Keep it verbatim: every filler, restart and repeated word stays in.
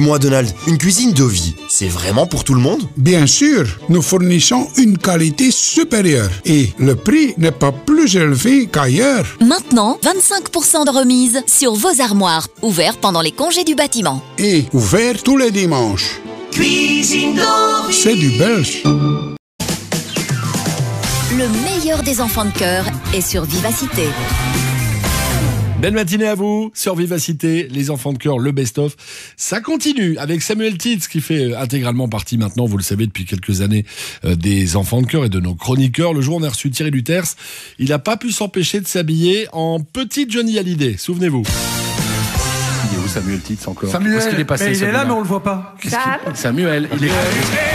dis-moi Donald, une cuisine Dovie, c'est vraiment pour tout le monde? Bien sûr, nous fournissons une qualité supérieure et le prix n'est pas plus élevé qu'ailleurs. Maintenant, vingt-cinq pour cent de remise sur vos armoires, ouvert pendant les congés du bâtiment. Et ouvert tous les dimanches. Cuisine Dovie. C'est du belge. Le meilleur des enfants de cœur est sur Vivacité. Belle matinée à vous sur Vivacité, les enfants de cœur, le best-of. Ça continue avec Samuel Titz qui fait intégralement partie maintenant, vous le savez, depuis quelques années, euh, des enfants de cœur et de nos chroniqueurs. Le jour où on a reçu Thierry Luters, il n'a pas pu s'empêcher de s'habiller en petit Johnny Hallyday, souvenez-vous. Il est où Samuel Titz encore? Samuel, Où est-ce qu'il est passé, mais il est là celui-là mais on le voit pas. Qu'est-ce qu'il- Samuel, il est